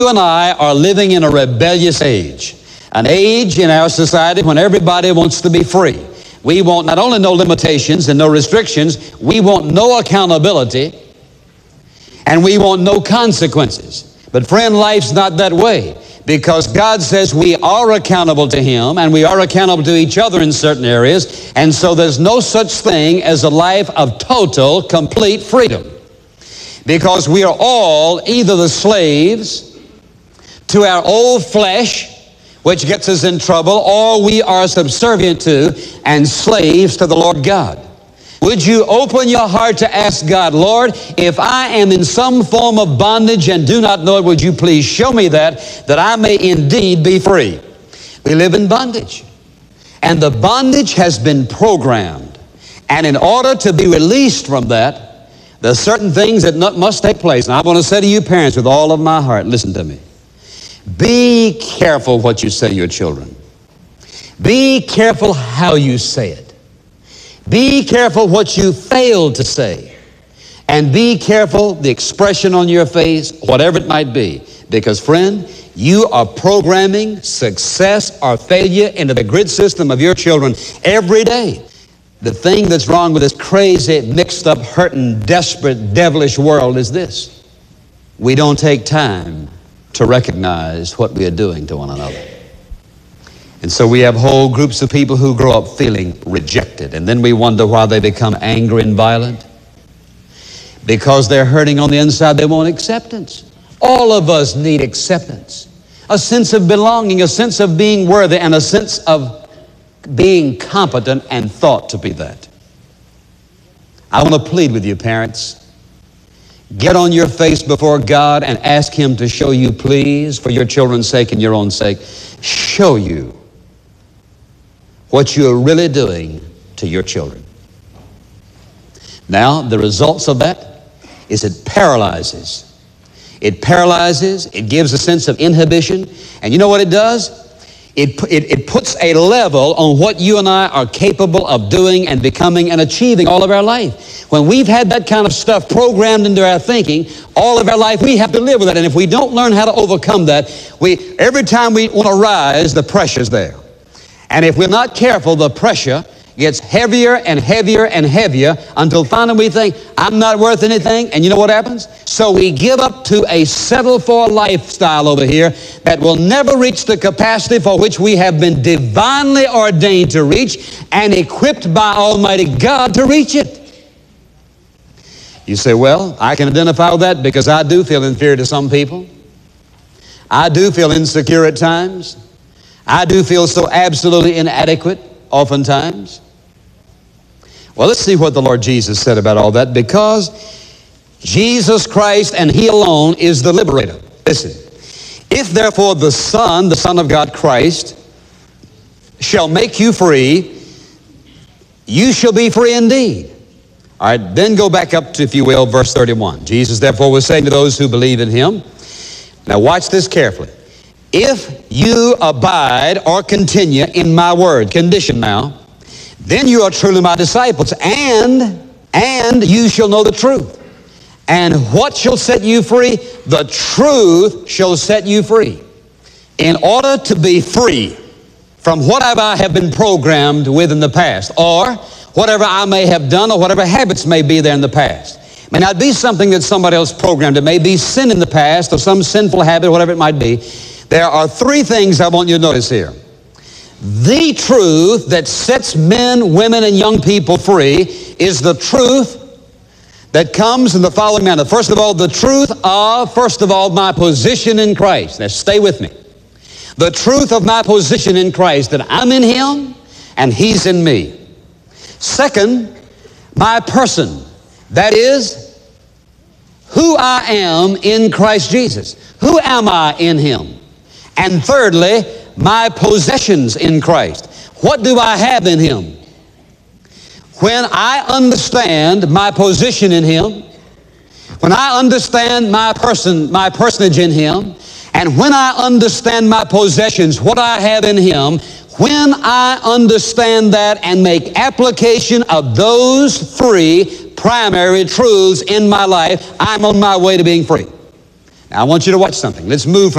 You and I are living in a rebellious age, an age in our society when everybody wants to be free. We want not only no limitations and no restrictions, we want no accountability, and we want no consequences. But friend, life's not that way, because God says we are accountable to Him and we are accountable to each other in certain areas, and so there's no such thing as a life of total, complete freedom. Because we are all either the slaves to our old flesh, which gets us in trouble, or we are subservient to and slaves to the Lord God. Would you open your heart to ask God, Lord, if I am in some form of bondage and do not know it, would you please show me that I may indeed be free? We live in bondage, and the bondage has been programmed. And in order to be released from that, there are certain things that must take place. And I want to say to you parents with all of my heart, listen to me. Be careful what you say to your children. Be careful how you say it. Be careful what you fail to say. And be careful the expression on your face, whatever it might be. Because, friend, you are programming success or failure into the grid system of your children every day. The thing that's wrong with this crazy, mixed up, hurting, desperate, devilish world is this. We don't take time to recognize what we are doing to one another. And so we have whole groups of people who grow up feeling rejected, and then we wonder why they become angry and violent. Because they're hurting on the inside, they want acceptance. All of us need acceptance, a sense of belonging, a sense of being worthy, and a sense of being competent and thought to be that. I want to plead with you, parents. Get on your face before God and ask Him to show you, please, for your children's sake and your own sake, show you what you're really doing to your children. Now, the results of that is it paralyzes. It paralyzes, it gives a sense of inhibition, and you know what it does? It puts a level on what you and I are capable of doing and becoming and achieving all of our life. When we've had that kind of stuff programmed into our thinking, all of our life we have to live with it. And if we don't learn how to overcome that, every time we want to rise, the pressure's there. And if we're not careful, the pressure gets heavier and heavier and heavier until finally we think, I'm not worth anything. And you know what happens? So we give up to a settle-for lifestyle over here that will never reach the capacity for which we have been divinely ordained to reach and equipped by Almighty God to reach it. You say, well, I can identify with that because I do feel inferior to some people. I do feel insecure at times. I do feel so absolutely inadequate oftentimes. Well, let's see what the Lord Jesus said about all that, because Jesus Christ and He alone is the liberator. Listen, if therefore the Son of God Christ, shall make you free, you shall be free indeed. All right, then go back up to, if you will, verse 31. Jesus therefore was saying to those who believe in Him, now watch this carefully. If you abide or continue in my word, condition now, then you are truly my disciples, and you shall know the truth. And what shall set you free? The truth shall set you free. In order to be free from whatever I have been programmed with in the past, or whatever I may have done, or whatever habits may be there in the past. It may not be something that somebody else programmed. It may be sin in the past, or some sinful habit, whatever it might be. There are three things I want you to notice here. The truth that sets men, women, and young people free is the truth that comes in the following manner. First of all, the truth of, my position in Christ. Now, stay with me. The truth of my position in Christ, that I'm in Him and He's in me. Second, my person. That is, who I am in Christ Jesus. Who am I in Him? And thirdly, my possessions in Christ. What do I have in Him? When I understand my position in Him, when I understand my personage in Him, and when I understand my possessions, what I have in Him, when I understand that and make application of those three primary truths in my life, I'm on my way to being free. Now, I want you to watch something. Let's move from